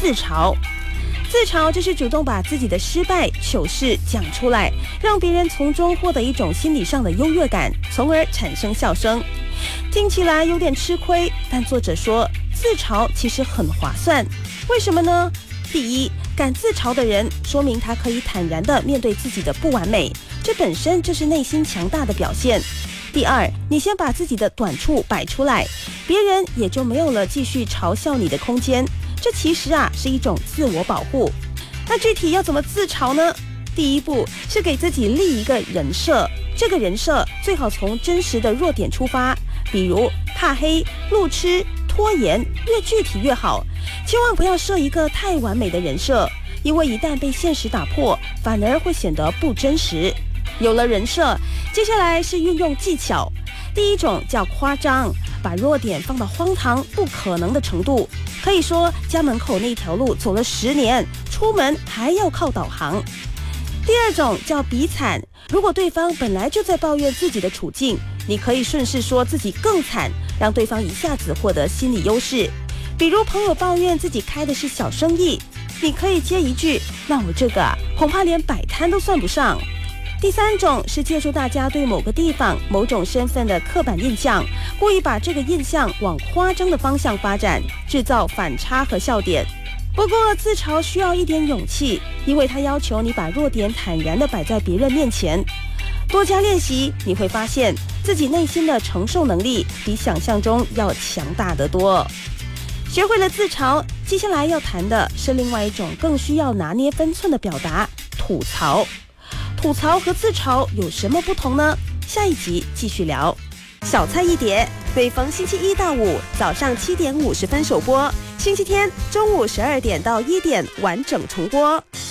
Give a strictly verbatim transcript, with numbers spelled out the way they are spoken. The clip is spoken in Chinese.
自嘲。自嘲就是主动把自己的失败、糗事讲出来，让别人从中获得一种心理上的优越感，从而产生笑声。听起来有点吃亏，但作者说自嘲其实很划算。为什么呢？第一，敢自嘲的人，说明他可以坦然地面对自己的不完美，这本身就是内心强大的表现。第二，你先把自己的短处摆出来，别人也就没有了继续嘲笑你的空间。这其实啊是一种自我保护。那具体要怎么自嘲呢？第一步是给自己立一个人设，这个人设最好从真实的弱点出发，比如怕黑、路痴、拖延，越具体越好。千万不要设一个太完美的人设，因为一旦被现实打破，反而会显得不真实。有了人设，接下来是运用技巧。第一种叫夸张，把弱点放到荒唐不可能的程度，可以说家门口那条路走了十年，出门还要靠导航。第二种叫比惨，如果对方本来就在抱怨自己的处境，你可以顺势说自己更惨，让对方一下子获得心理优势。比如朋友抱怨自己开的是小生意，你可以接一句，那我这个啊，恐怕连摆摊都算不上。第三种是借助大家对某个地方、某种身份的刻板印象，故意把这个印象往夸张的方向发展，制造反差和笑点。不过自嘲需要一点勇气，因为它要求你把弱点坦然地摆在别人面前。多加练习，你会发现自己内心的承受能力比想象中要强大得多。学会了自嘲，接下来要谈的是另外一种更需要拿捏分寸的表达——吐槽。吐槽和自嘲有什么不同呢？下一集继续聊。小菜一碟，每逢星期一到五早上七点五十分首播，星期天中午十二点到一点完整重播。